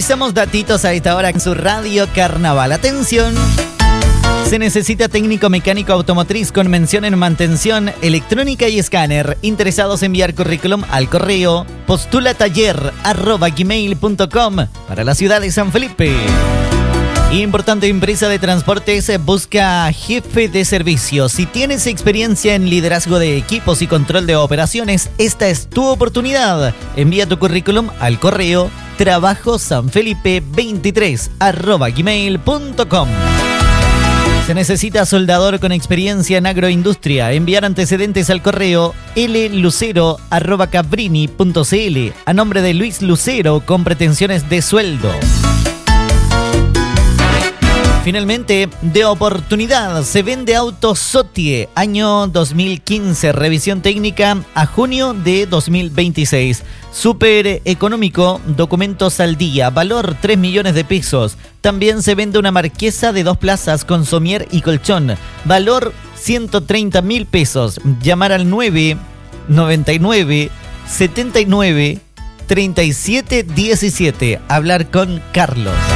Revisamos datitos a esta hora en su radio Carnaval. Atención. Se necesita técnico mecánico automotriz con mención en mantención electrónica y escáner. Interesados en enviar currículum al correo postulataller@gmail.com para la ciudad de San Felipe. Importante empresa de transportes busca jefe de servicio. Si tienes experiencia en liderazgo de equipos y control de operaciones, esta es tu oportunidad. Envía tu currículum al correo trabajosanfelipe23@gmail.com. Se necesita soldador con experiencia en agroindustria. Enviar antecedentes al correo lucero@cabrini.cl a nombre de Luis Lucero con pretensiones de sueldo. Finalmente, de oportunidad, se vende auto Sotie, año 2015, revisión técnica a junio de 2026. Súper económico, documentos al día, valor 3 millones de pesos. También se vende una marquesa de 2 plazas con somier y colchón, valor 130.000 pesos. Llamar al 999 79 37 17. Hablar con Carlos.